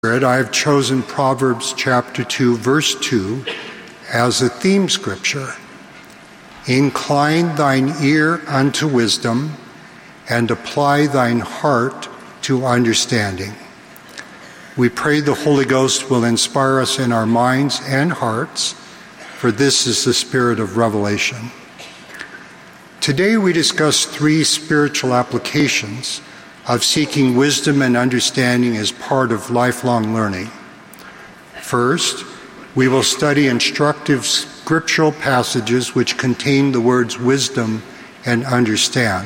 I have chosen Proverbs chapter 2, verse 2 as a theme scripture. Incline thine ear unto wisdom, and apply thine heart to understanding. We pray the Holy Ghost will inspire us in our minds and hearts, for this is the spirit of revelation. Today we discuss three spiritual applications of seeking wisdom and understanding as part of lifelong learning. First, we will study instructive scriptural passages which contain the words wisdom and understand.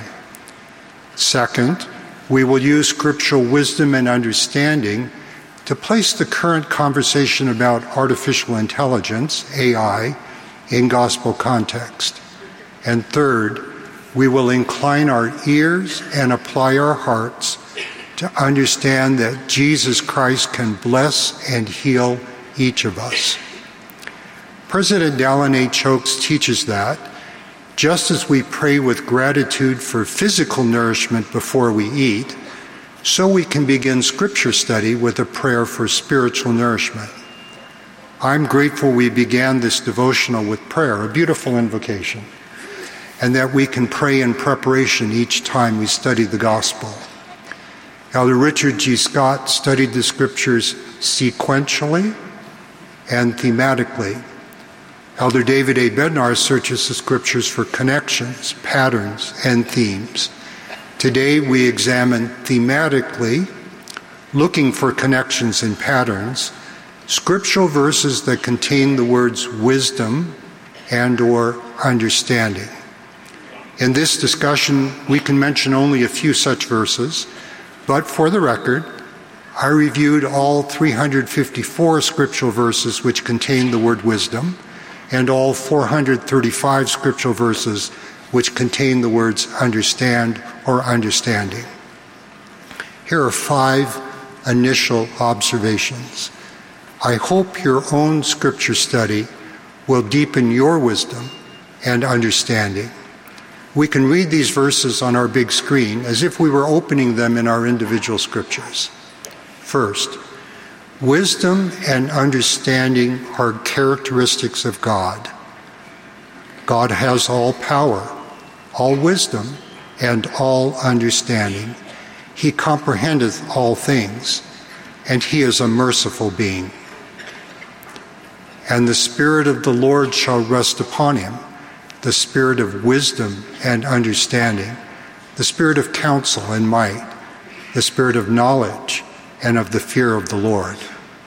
Second, we will use scriptural wisdom and understanding to place the current conversation about artificial intelligence, AI, in gospel context. And third, we will incline our ears and apply our hearts to understand that Jesus Christ can bless and heal each of us. President Dallin H. Oaks teaches that just as we pray with gratitude for physical nourishment before we eat, so we can begin scripture study with a prayer for spiritual nourishment. I'm grateful we began this devotional with prayer, a beautiful invocation, and that we can pray in preparation each time we study the gospel. Elder Richard G. Scott studied the scriptures sequentially and thematically. Elder David A. Bednar searches the scriptures for connections, patterns, and themes. Today we examine thematically, looking for connections and patterns, scriptural verses that contain the words wisdom and/or understanding. In this discussion, we can mention only a few such verses, but for the record, I reviewed all 354 scriptural verses which contain the word wisdom, and all 435 scriptural verses which contain the words understand or understanding. Here are 5 initial observations. I hope your own scripture study will deepen your wisdom and understanding. We can read these verses on our big screen as if we were opening them in our individual scriptures. First, wisdom and understanding are characteristics of God. God has all power, all wisdom, and all understanding. He comprehendeth all things, and he is a merciful being. And the Spirit of the Lord shall rest upon him, the spirit of wisdom and understanding, the spirit of counsel and might, the spirit of knowledge and of the fear of the Lord.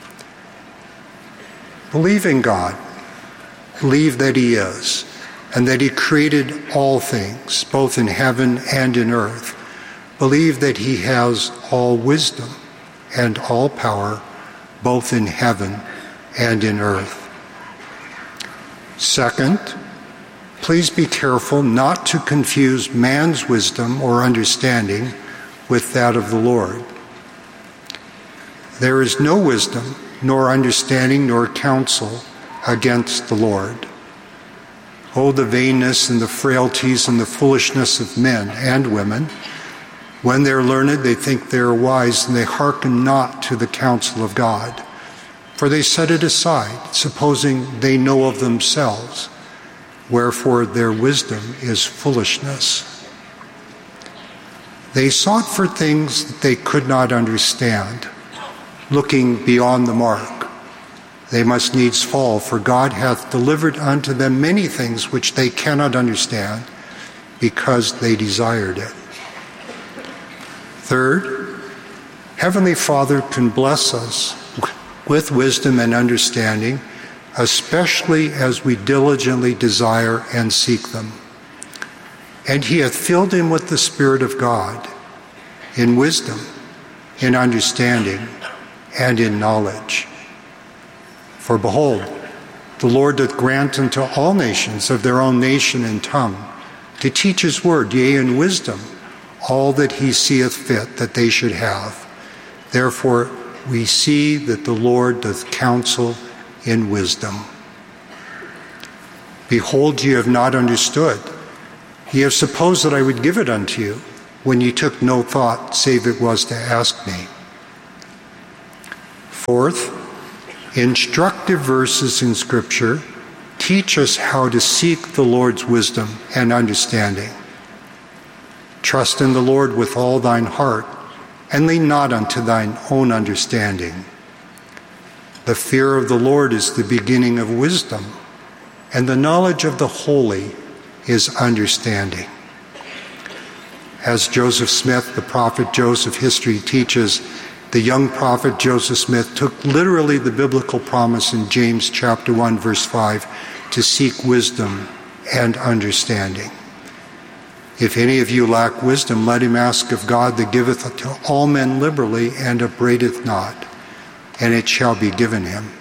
Believe in God. Believe that he is, and that he created all things, both in heaven and in earth. Believe that he has all wisdom and all power, both in heaven and in earth. Second, please be careful not to confuse man's wisdom or understanding with that of the Lord. There is no wisdom, nor understanding, nor counsel against the Lord. Oh, the vainness and the frailties and the foolishness of men and women. When they're learned, they think they are wise, and they hearken not to the counsel of God. For they set it aside, supposing they know of themselves. Wherefore their wisdom is foolishness. They sought for things that they could not understand, looking beyond the mark. They must needs fall, for God hath delivered unto them many things which they cannot understand, because they desired it. Third, Heavenly Father can bless us with wisdom and understanding, especially as we diligently desire and seek them. And he hath filled him with the Spirit of God, in wisdom, in understanding, and in knowledge. For behold, the Lord doth grant unto all nations of their own nation and tongue to teach his word, yea, in wisdom, all that he seeth fit that they should have. Therefore we see that the Lord doth counsel in wisdom. Behold, ye have not understood. Ye have supposed that I would give it unto you, when ye took no thought, save it was to ask me. Fourth, instructive verses in Scripture teach us how to seek the Lord's wisdom and understanding. Trust in the Lord with all thine heart, and lean not unto thine own understanding. The fear of the Lord is the beginning of wisdom, and the knowledge of the holy is understanding. As Joseph Smith, the prophet Joseph history teaches, the young prophet Joseph Smith took literally the biblical promise in James chapter 1, verse 5, to seek wisdom and understanding. If any of you lack wisdom, let him ask of God that giveth to all men liberally and upbraideth not, and it shall be given him.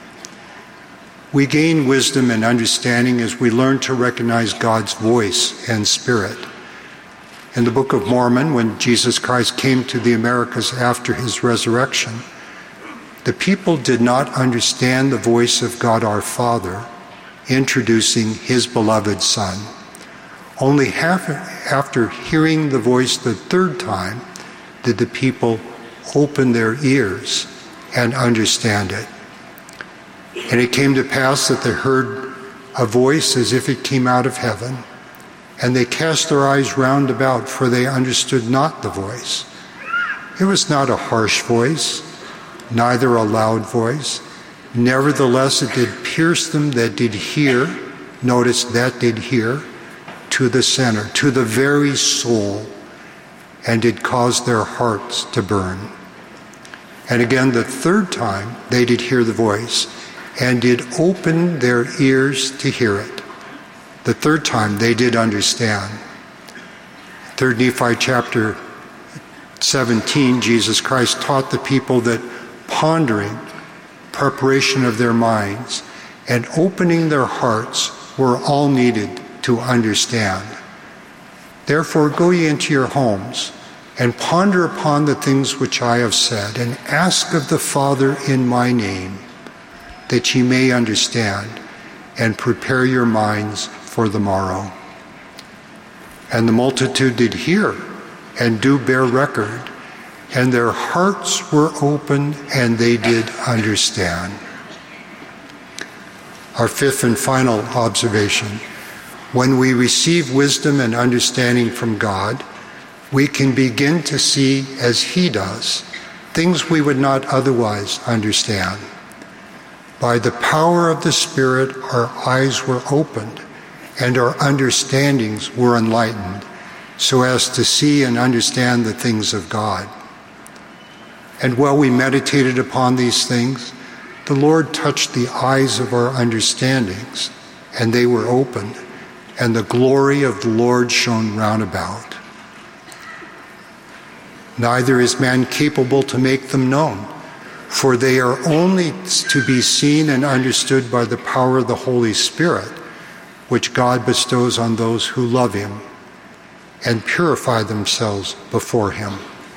We gain wisdom and understanding as we learn to recognize God's voice and spirit. In the Book of Mormon, when Jesus Christ came to the Americas after his resurrection, the people did not understand the voice of God our Father introducing his beloved Son. Only after hearing the voice the third time did the people open their ears and understand it. And it came to pass that they heard a voice as if it came out of heaven, and they cast their eyes round about, for they understood not the voice. It was not a harsh voice, neither a loud voice. Nevertheless, it did pierce them that did hear, notice that did hear, to the center, to the very soul, and did cause their hearts to burn. And again, the third time, they did hear the voice, and did open their ears to hear it. The third time, they did understand. 3 Nephi chapter 17, Jesus Christ taught the people that pondering, preparation of their minds, and opening their hearts were all needed to understand. Therefore, go ye into your homes, and ponder upon the things which I have said, and ask of the Father in my name, that ye may understand, and prepare your minds for the morrow. And the multitude did hear, and do bear record, and their hearts were opened, and they did understand. Our fifth and final observation: when we receive wisdom and understanding from God, we can begin to see as he does, things we would not otherwise understand. By the power of the Spirit, our eyes were opened, and our understandings were enlightened, so as to see and understand the things of God. And while we meditated upon these things, the Lord touched the eyes of our understandings, and they were opened, and the glory of the Lord shone round about. Neither is man capable to make them known, for they are only to be seen and understood by the power of the Holy Spirit, which God bestows on those who love him and purify themselves before him.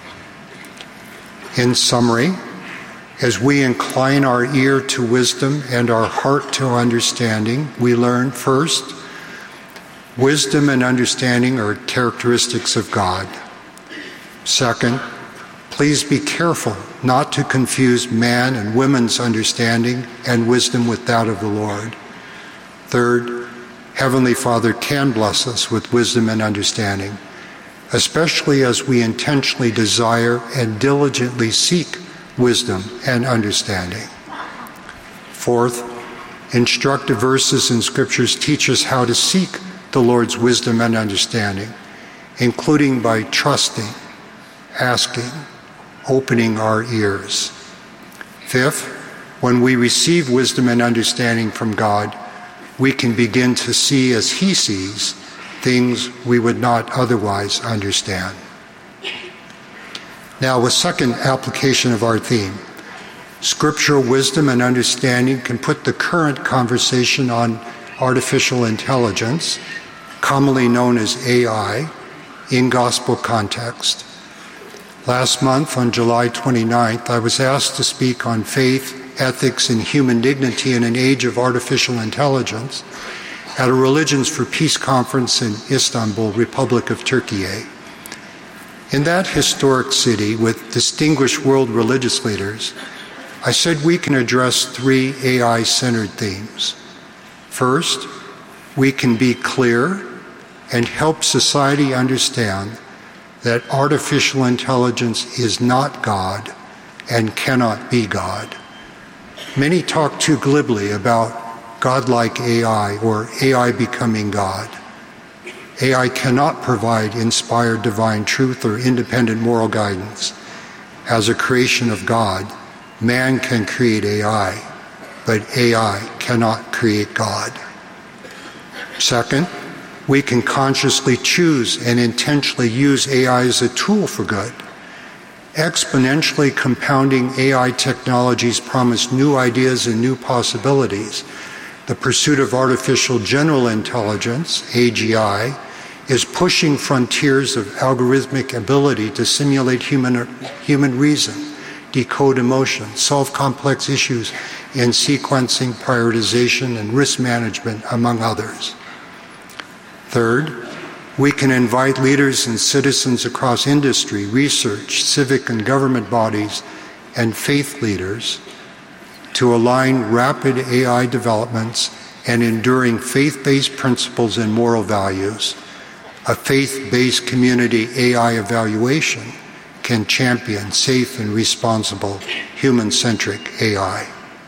In summary, as we incline our ear to wisdom and our heart to understanding, we learn first, wisdom and understanding are characteristics of God. Second, please be careful not to confuse man and woman's understanding and wisdom with that of the Lord. Third, Heavenly Father can bless us with wisdom and understanding, especially as we intentionally desire and diligently seek wisdom and understanding. Fourth, instructive verses in Scriptures teach us how to seek the Lord's wisdom and understanding, including by trusting, asking, opening our ears. Fifth, when we receive wisdom and understanding from God, we can begin to see as he sees things we would not otherwise understand. Now, a second application of our theme. Scriptural wisdom and understanding can put the current conversation on artificial intelligence, commonly known as AI, in gospel context. Last month, on July 29th, I was asked to speak on faith, ethics, and human dignity in an age of artificial intelligence at a Religions for Peace conference in Istanbul, Republic of Turkey. In that historic city, with distinguished world religious leaders, I said we can address 3 AI-centered themes. First, we can be clear and help society understand that artificial intelligence is not God and cannot be God. Many talk too glibly about godlike AI or AI becoming God. AI cannot provide inspired divine truth or independent moral guidance. As a creation of God, man can create AI, but AI cannot create God. Second, we can consciously choose and intentionally use AI as a tool for good. Exponentially compounding AI technologies promise new ideas and new possibilities. The pursuit of artificial general intelligence, AGI, is pushing frontiers of algorithmic ability to simulate human reason, decode emotion, solve complex issues in sequencing, prioritization, and risk management, among others. Third, we can invite leaders and citizens across industry, research, civic and government bodies, and faith leaders to align rapid AI developments and enduring faith-based principles and moral values. A faith-based community AI evaluation can champion safe and responsible human-centric AI.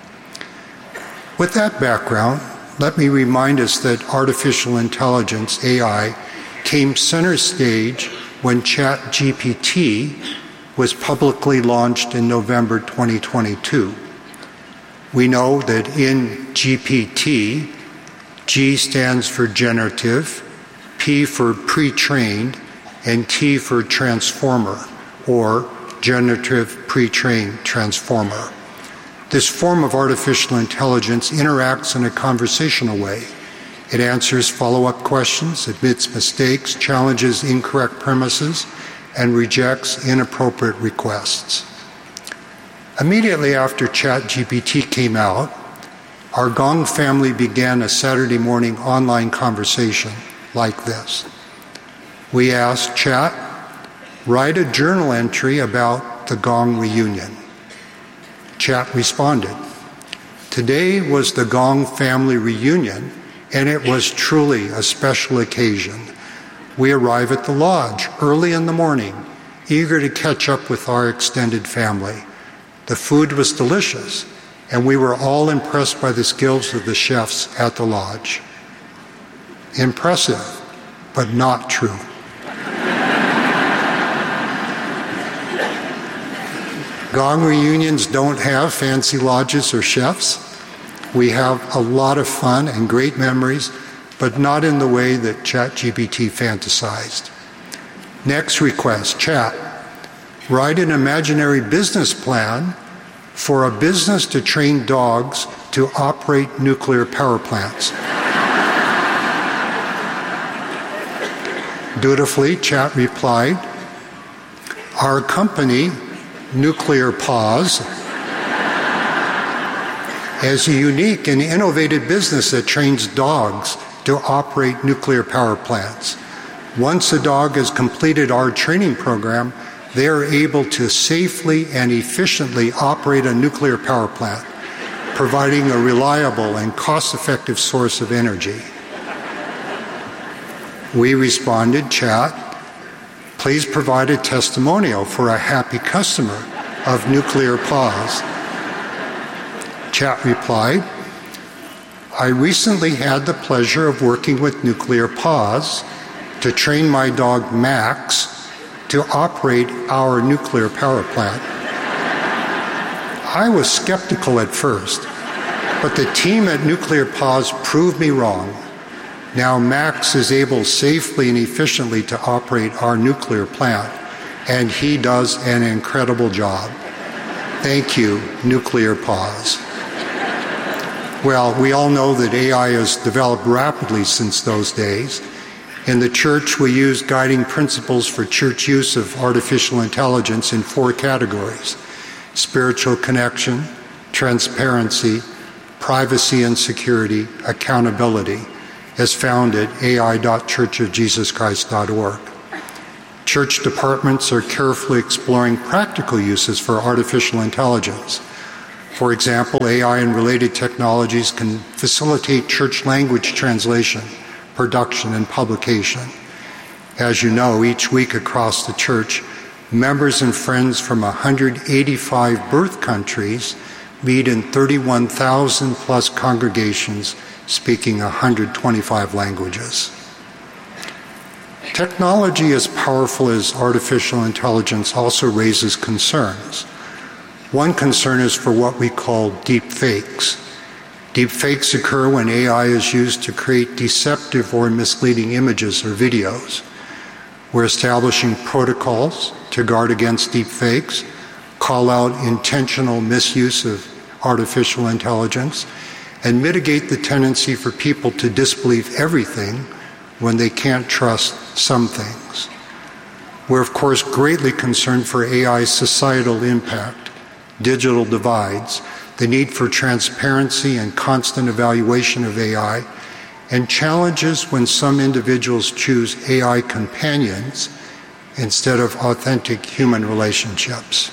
With that background, let me remind us that artificial intelligence, AI, came center stage when ChatGPT was publicly launched in November 2022. We know that in GPT, G stands for generative, P for pre-trained, and T for transformer, or generative pre-trained transformer. This form of artificial intelligence interacts in a conversational way. It answers follow-up questions, admits mistakes, challenges incorrect premises, and rejects inappropriate requests. Immediately after ChatGPT came out, our Gong family began a Saturday morning online conversation like this. We asked Chat, write a journal entry about the Gong reunion. Chat responded, today was the Gong family reunion, and it was truly a special occasion. We arrive at the lodge early in the morning, eager to catch up with our extended family. The food was delicious, and we were all impressed by the skills of the chefs at the lodge. Impressive, but not true. Gong reunions don't have fancy lodges or chefs. We have a lot of fun and great memories, but not in the way that ChatGPT fantasized. Next request, Chat, write an imaginary business plan for a business to train dogs to operate nuclear power plants. Dutifully, Chat replied, our company, Nuclear Pause, as a unique and innovative business that trains dogs to operate nuclear power plants. Once a dog has completed our training program, they are able to safely and efficiently operate a nuclear power plant, providing a reliable and cost-effective source of energy. We responded, Chat, please provide a testimonial for a happy customer of Nuclear Pause. Chat replied, I recently had the pleasure of working with Nuclear Pause to train my dog Max to operate our nuclear power plant. I was skeptical at first, but the team at Nuclear Pause proved me wrong. Now Max is able safely and efficiently to operate our nuclear plant, and he does an incredible job. Thank you, Nuclear Pause. Well, we all know that AI has developed rapidly since those days. In the church, we use guiding principles for church use of artificial intelligence in 4 categories: spiritual connection, transparency, privacy and security, accountability, as found at ai.churchofjesuschrist.org. Church departments are carefully exploring practical uses for artificial intelligence. For example, AI and related technologies can facilitate church language translation, production, and publication. As you know, each week across the church, members and friends from 185 birth countries meet in 31,000 plus congregations speaking 125 languages. Technology as powerful as artificial intelligence also raises concerns. One concern is for what we call deep fakes. Deep fakes occur when AI is used to create deceptive or misleading images or videos. We're establishing protocols to guard against deep fakes, call out intentional misuse of artificial intelligence, and mitigate the tendency for people to disbelieve everything when they can't trust some things. We're, of course, greatly concerned for AI's societal impact, digital divides, the need for transparency and constant evaluation of AI, and challenges when some individuals choose AI companions instead of authentic human relationships.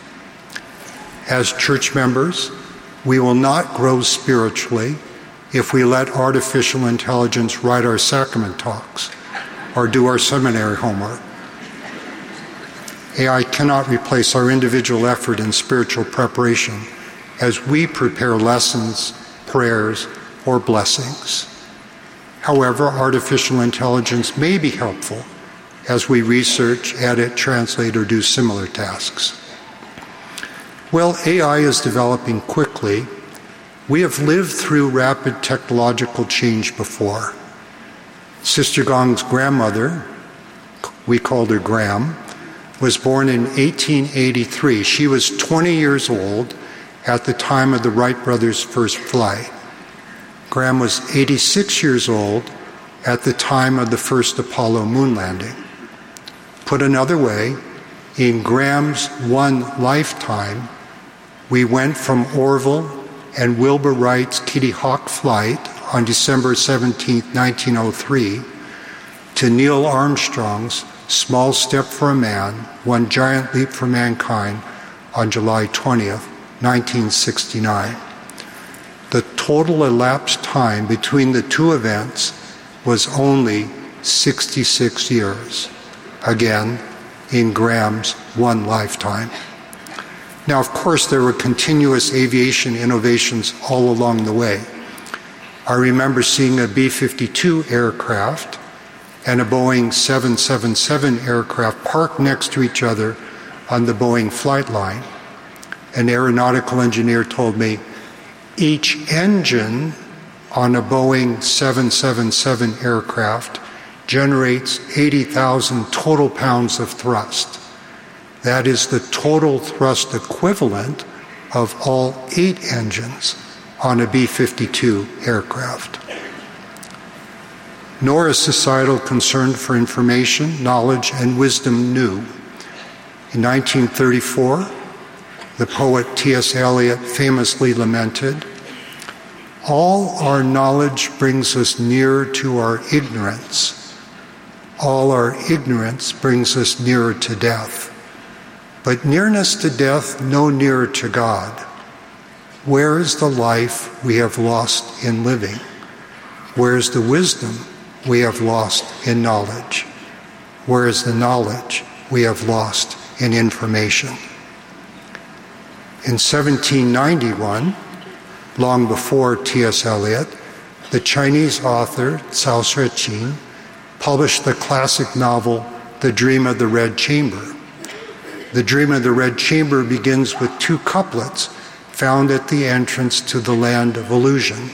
As church members, we will not grow spiritually if we let artificial intelligence write our sacrament talks or do our seminary homework. AI cannot replace our individual effort in spiritual preparation as we prepare lessons, prayers, or blessings. However, artificial intelligence may be helpful as we research, edit, translate, or do similar tasks. Well, AI is developing quickly. We have lived through rapid technological change before. Sister Gong's grandmother, we called her Gram, was born in 1883. She was 20 years old at the time of the Wright brothers' first flight. Gram was 86 years old at the time of the first Apollo moon landing. Put another way, in Gram's one lifetime, we went from Orville and Wilbur Wright's Kitty Hawk flight on December 17, 1903, to Neil Armstrong's Small Step for a Man, One Giant Leap for Mankind on July 20th, 1969. The total elapsed time between the two events was only 66 years, again, in Gram's one lifetime. Now, of course, there were continuous aviation innovations all along the way. I remember seeing a B-52 aircraft and a Boeing 777 aircraft parked next to each other on the Boeing flight line. An aeronautical engineer told me each engine on a Boeing 777 aircraft generates 80,000 total pounds of thrust. That is the total thrust equivalent of all 8 engines on a B-52 aircraft. Nor is societal concern for information, knowledge, and wisdom new. In 1934, the poet T.S. Eliot famously lamented, "All our knowledge brings us nearer to our ignorance. All our ignorance brings us nearer to death. But nearness to death no nearer to God. Where is the life we have lost in living? Where is the wisdom we have lost in knowledge? Where is the knowledge we have lost in information?" In 1791, long before T.S. Eliot, the Chinese author Cao Xueqin published the classic novel The Dream of the Red Chamber. The Dream of the Red Chamber begins with 2 couplets found at the entrance to the land of illusion.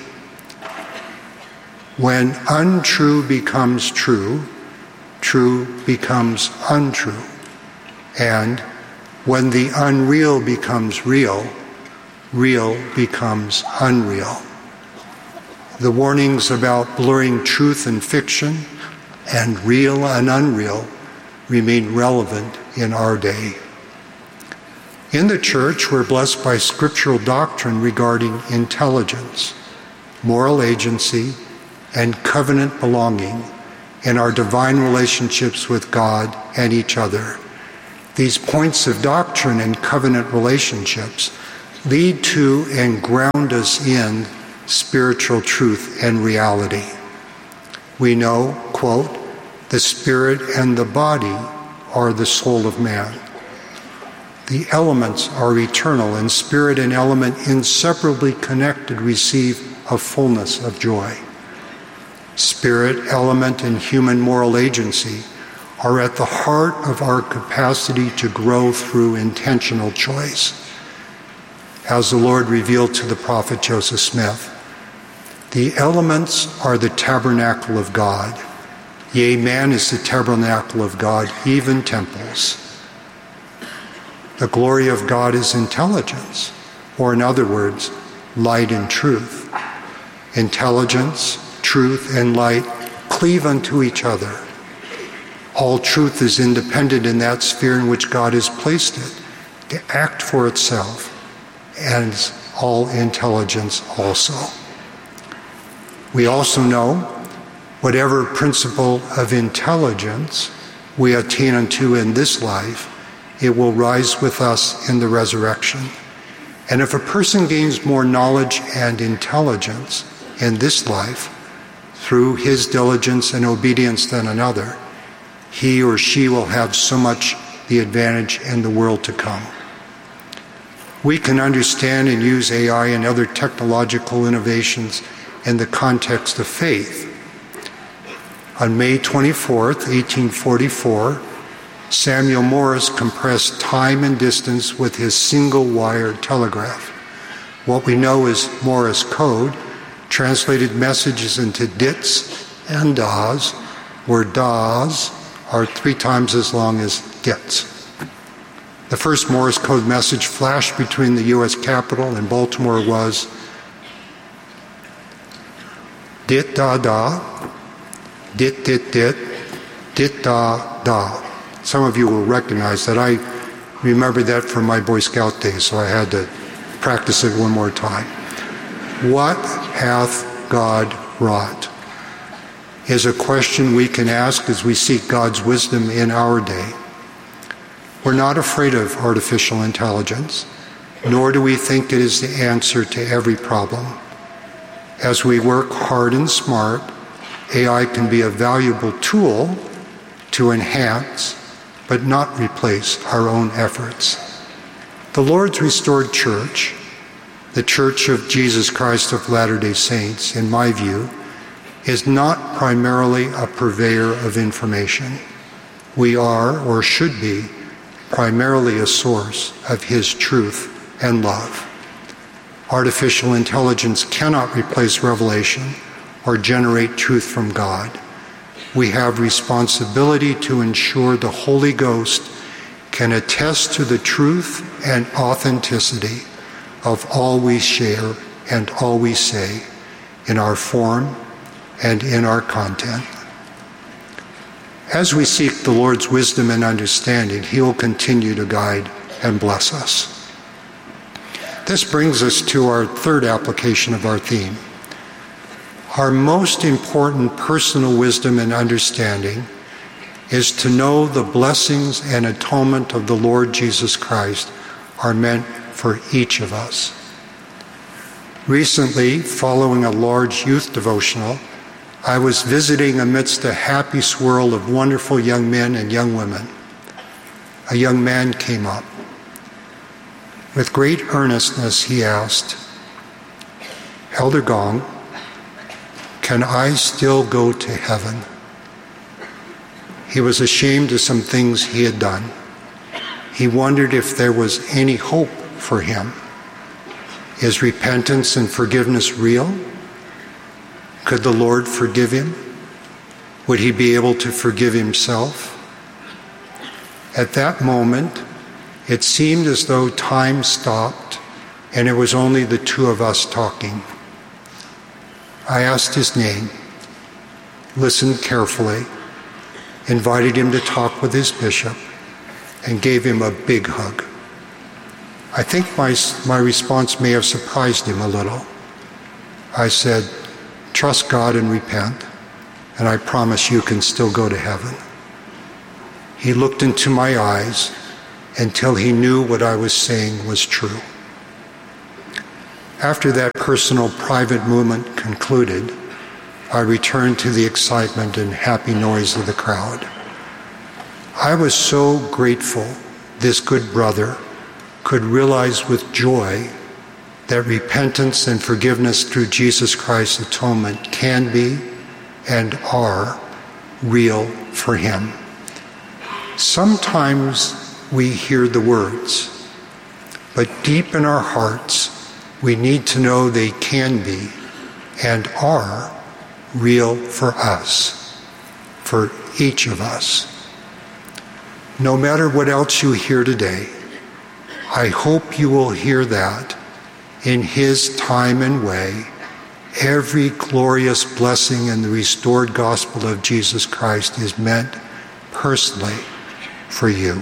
When untrue becomes true, true becomes untrue. And when the unreal becomes real, real becomes unreal. The warnings about blurring truth and fiction and real and unreal remain relevant in our day. In the church, we're blessed by scriptural doctrine regarding intelligence, moral agency, and covenant belonging in our divine relationships with God and each other. These points of doctrine and covenant relationships lead to and ground us in spiritual truth and reality. We know, quote, the spirit and the body are the soul of man. The elements are eternal, and spirit and element inseparably connected receive a fullness of joy. Spirit, element, and human moral agency are at the heart of our capacity to grow through intentional choice. As the Lord revealed to the prophet Joseph Smith, the elements are the tabernacle of God. Yea, man is the tabernacle of God, even temples. The glory of God is intelligence, or in other words, light and truth. Intelligence, truth, and light cleave unto each other. All truth is independent in that sphere in which God has placed it, to act for itself, and all intelligence also. We also know whatever principle of intelligence we attain unto in this life, it will rise with us in the resurrection. And if a person gains more knowledge and intelligence in this life through his diligence and obedience than another, he or she will have so much the advantage in the world to come. We can understand and use AI and other technological innovations in the context of faith. On May 24th, 1844, Samuel Morse compressed time and distance with his single-wire telegraph. What we know as Morse code translated messages into dits and das, where das are 3 times as long as dits. The first Morse code message flashed between the U.S. Capitol and Baltimore was dit da da, dit dit dit, dit da da. Some of you will recognize that. I remember that from my Boy Scout days, so I had to practice it one more time. What hath God wrought? Is a question we can ask as we seek God's wisdom in our day. We're not afraid of artificial intelligence, nor do we think it is the answer to every problem. As we work hard and smart, AI can be a valuable tool to enhance, but not replace our own efforts. The Lord's restored church, the Church of Jesus Christ of Latter-day Saints, in my view, is not primarily a purveyor of information. We are, or should be, primarily a source of His truth and love. Artificial intelligence cannot replace revelation or generate truth from God. We have responsibility to ensure the Holy Ghost can attest to the truth and authenticity of all we share and all we say in our form and in our content. As we seek the Lord's wisdom and understanding, He will continue to guide and bless us. This brings us to our third application of our theme. Our most important personal wisdom and understanding is to know the blessings and atonement of the Lord Jesus Christ are meant for each of us. Recently, following a large youth devotional, I was visiting amidst a happy swirl of wonderful young men and young women. A young man came up. With great earnestness, he asked, "Elder Gong, can I still go to heaven?" He was ashamed of some things he had done. He wondered if there was any hope for him. Is repentance and forgiveness real? Could the Lord forgive him? Would he be able to forgive himself? At that moment, it seemed as though time stopped and it was only the two of us talking. I asked his name, listened carefully, invited him to talk with his bishop, and gave him a big hug. I think my response may have surprised him a little. I said, "Trust God and repent, and I promise you can still go to heaven." He looked into my eyes until he knew what I was saying was true. After that personal, private moment concluded, I returned to the excitement and happy noise of the crowd. I was so grateful this good brother could realize with joy that repentance and forgiveness through Jesus Christ's atonement can be and are real for him. Sometimes we hear the words, but deep in our hearts, we need to know they can be and are real for us, for each of us. No matter what else you hear today, I hope you will hear that in his time and way, every glorious blessing in the restored gospel of Jesus Christ is meant personally for you.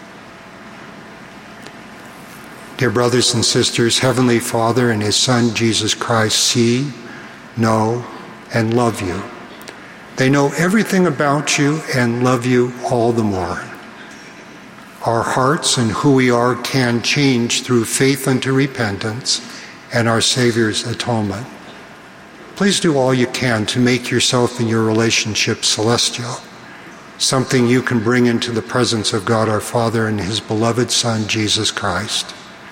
Dear brothers and sisters, Heavenly Father and his Son Jesus Christ see, know, and love you. They know everything about you and love you all the more. Our hearts and who we are can change through faith unto repentance and our Savior's atonement. Please do all you can to make yourself and your relationship celestial, something you can bring into the presence of God our Father and his beloved Son, Jesus Christ.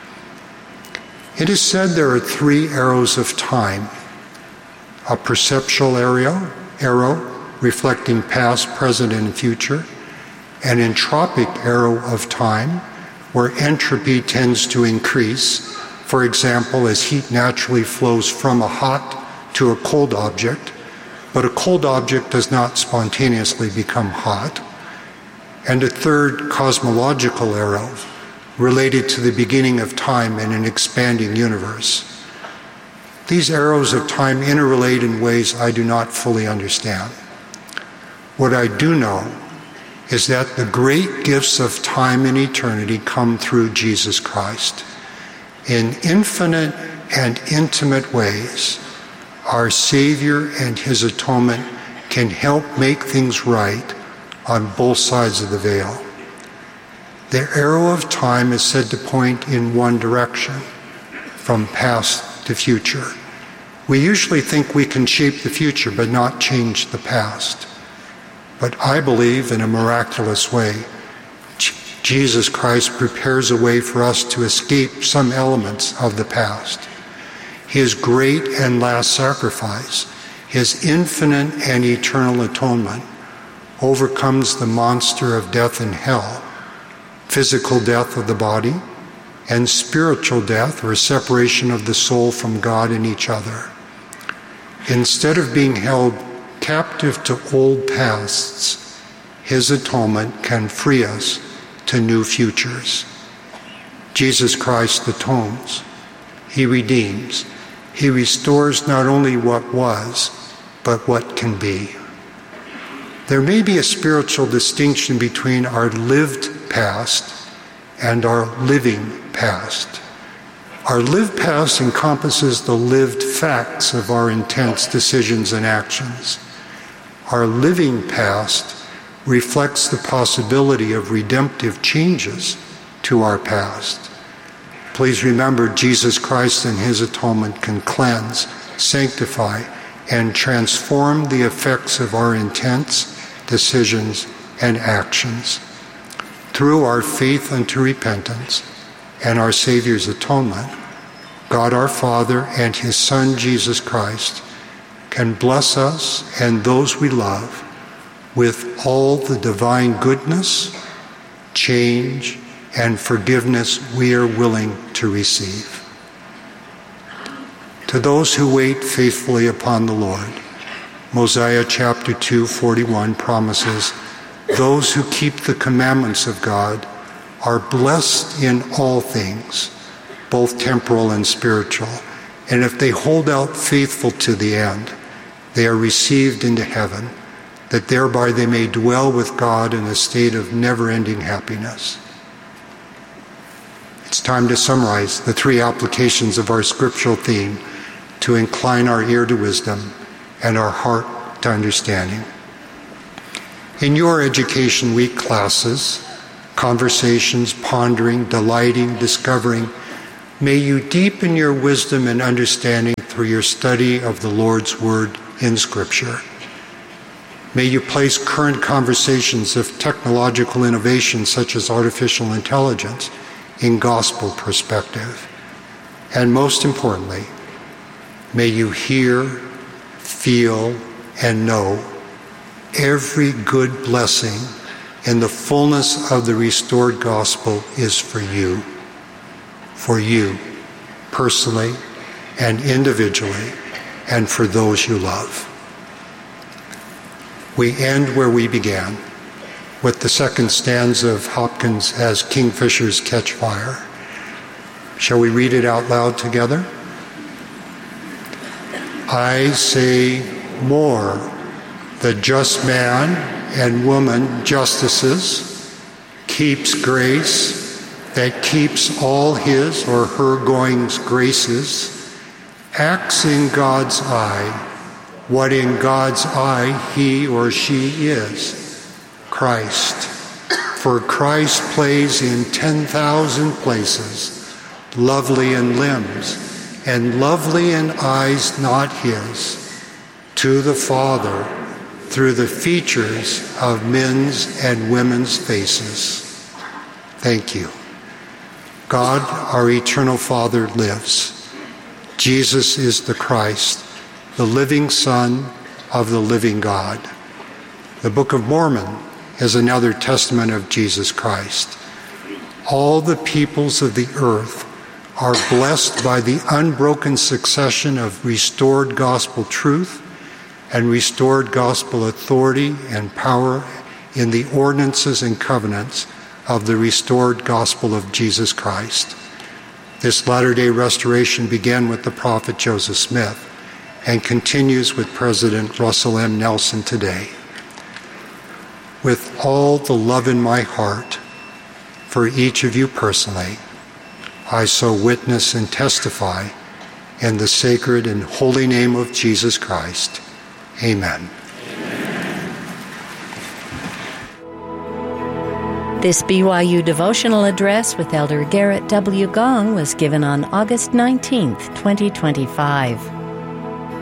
It is said there are 3 arrows of time: a perceptual arrow reflecting past, present, and future, an entropic arrow of time where entropy tends to increase, for example, as heat naturally flows from a hot to a cold object, but a cold object does not spontaneously become hot, and a third cosmological arrow related to the beginning of time in an expanding universe. These arrows of time interrelate in ways I do not fully understand. What I do know is that the great gifts of time and eternity come through Jesus Christ. In infinite and intimate ways, our Savior and his atonement can help make things right on both sides of the veil. The arrow of time is said to point in one direction, from past to future. We usually think we can shape the future but not change the past. But I believe in a miraculous way, Jesus Christ prepares a way for us to escape some elements of the past. His great and last sacrifice, his infinite and eternal atonement, overcomes the monster of death and hell, physical death of the body, and spiritual death or separation of the soul from God and each other. Instead of being held captive to old pasts, his atonement can free us to new futures. Jesus Christ atones. He redeems. He restores not only what was, but what can be. There may be a spiritual distinction between our lived past and our living past. Our lived past encompasses the lived facts of our intents, decisions, and actions. Our living past reflects the possibility of redemptive changes to our past. Please remember, Jesus Christ and his atonement can cleanse, sanctify, and transform the effects of our intents, decisions, and actions. Through our faith unto repentance and our Savior's atonement, God our Father and his Son Jesus Christ can bless us and those we love with all the divine goodness, change, and forgiveness we are willing to receive. To those who wait faithfully upon the Lord, Mosiah chapter 2:41 promises, those who keep the commandments of God are blessed in all things, both temporal and spiritual, and if they hold out faithful to the end, they are received into heaven, that thereby they may dwell with God in a state of never-ending happiness. It's time to summarize the 3 applications of our scriptural theme to incline our ear to wisdom and our heart to understanding. In your Education Week classes, conversations, pondering, delighting, discovering, May you deepen your wisdom and understanding through your study of the Lord's Word in Scripture. May you place current conversations of technological innovation such as artificial intelligence in gospel perspective. And most importantly, may you hear, feel, and know every good blessing in the fullness of the restored gospel is for you personally and individually, and for those you love. We end where we began, with the second stanza of Hopkins' As Kingfishers Catch Fire. Shall we read it out loud together? I say more, the just man and woman justices keeps grace that keeps all his or her goings graces, acts in God's eye what in God's eye he or she is, Christ. For Christ plays in 10,000 places, lovely in limbs, and lovely in eyes not his, to the Father through the features of men's and women's faces. Thank you. God, our eternal Father, lives. Jesus is the Christ, the living Son of the living God. The Book of Mormon is another testament of Jesus Christ. All the peoples of the earth are blessed by the unbroken succession of restored gospel truth and restored gospel authority and power in the ordinances and covenants of the restored gospel of Jesus Christ. This latter-day restoration began with the prophet Joseph Smith and continues with President Russell M. Nelson today. With all the love in my heart for each of you personally, I so witness and testify in the sacred and holy name of Jesus Christ. Amen. This BYU devotional address with Elder Garrett W. Gong was given on August 19th, 2025.